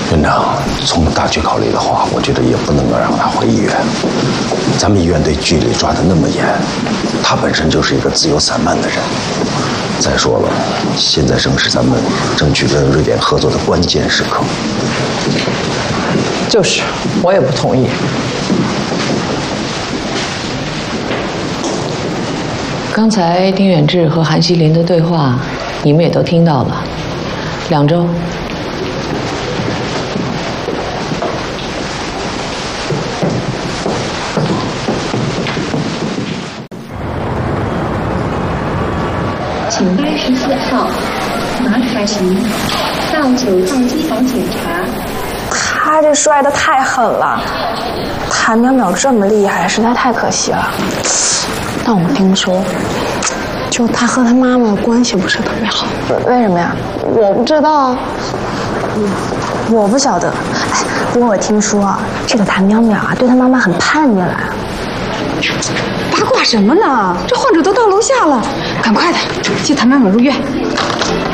院长，从大局考虑的话，我觉得也不能够让他回医院。咱们医院对纪律抓得那么严，他本身就是一个自由散漫的人。再说了，现在正是咱们争取跟瑞典合作的关键时刻。 就是，我也不同意。刚才丁远志和韩锡林的对话，你们也都听到了。2周。 请84号马卡行到9号机房检查。 他这摔得太狠了，谭淼淼这么厉害，实在太可惜了。 但我听说，就他和他妈妈关系不是特别好。 为什么呀？ 我不知道啊。 我不晓得。哎，不过我听说啊，这个谭淼淼啊，对他妈妈很叛逆了。 八卦什么呢？这患者都到楼下了，赶快的接谭淼淼入院。